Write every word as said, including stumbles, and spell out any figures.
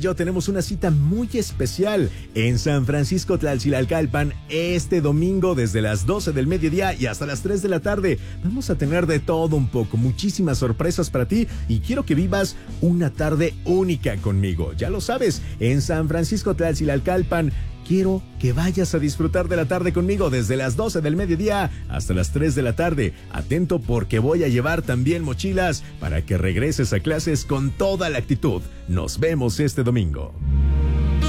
yo tenemos una cita muy especial en San Francisco Tlalchilalcalpan este domingo desde las doce del mediodía y hasta las tres de la tarde. Vamos a tener de todo un poco, muchísimas sorpresas para ti y quiero que vivas una tarde única conmigo. Ya lo sabes, en San Francisco Tlalchilalcalpan. Quiero que vayas a disfrutar de la tarde conmigo desde las doce del mediodía hasta las tres de la tarde. Atento porque voy a llevar también mochilas para que regreses a clases con toda la actitud. Nos vemos este domingo.